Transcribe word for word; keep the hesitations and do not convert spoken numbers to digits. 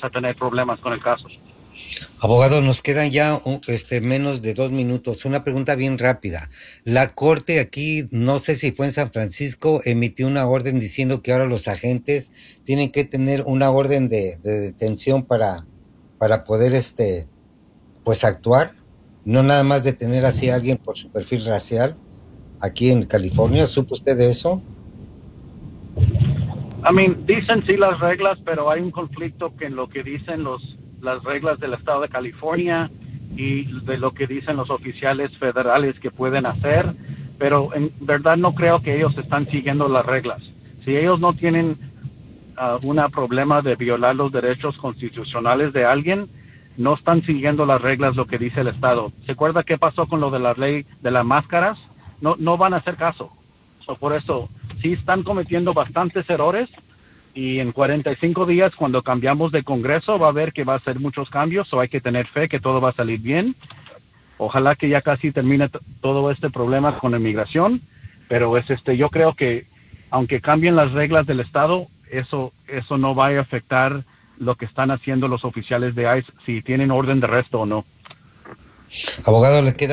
a tener problemas con el caso. Abogado, nos quedan ya uh, este, menos de dos minutos. Una pregunta bien rápida. La corte aquí, no sé si fue en San Francisco, emitió una orden diciendo que ahora los agentes tienen que tener una orden de, de detención para, para poder este, pues actuar, no nada más detener así a alguien por su perfil racial. Aquí en California, ¿supo usted de eso? I mean, dicen sí las reglas, pero hay un conflicto que en lo que dicen los, las reglas del estado de California y de lo que dicen los oficiales federales que pueden hacer, pero en verdad no creo que ellos están siguiendo las reglas. Si ellos no tienen uh, un problema de violar los derechos constitucionales de alguien, no están siguiendo las reglas, lo que dice el estado. ¿Se acuerda qué pasó con lo de la ley de las máscaras? No, no van a hacer caso. So, por eso, sí están cometiendo bastantes errores y en cuarenta y cinco días, cuando cambiamos de Congreso, va a ver que va a ser muchos cambios, o hay que tener fe que todo va a salir bien. Ojalá que ya casi termine t- todo este problema con la inmigración, pero es este, yo creo que aunque cambien las reglas del Estado, eso, eso no va a afectar lo que están haciendo los oficiales de ICE, si tienen orden de arresto o no. Abogado, le queda